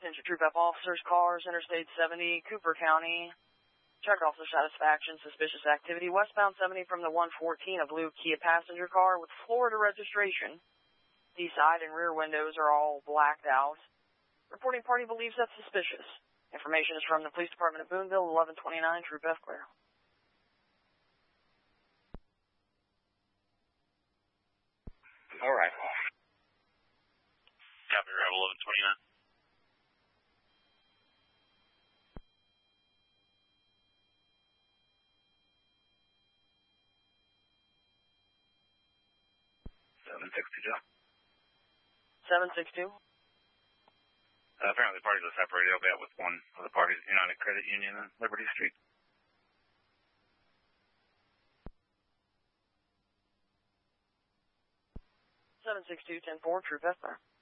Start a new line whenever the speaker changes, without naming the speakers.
attention Troop F officers, cars, Interstate 70, Cooper County. Check officer satisfaction, suspicious activity, westbound 70 from the 114, a blue Kia passenger car with Florida registration. The side and rear windows are all blacked out. Reporting party believes that's suspicious. Information is from the Police Department of Boonville, 1129, Troop F clear.
All right.
Copy, Rebel 1129.
$762.
Apparently the parties are separated. I'll be out with one of the parties, United Credit Union on Liberty Street.
762-10-4, Troop F.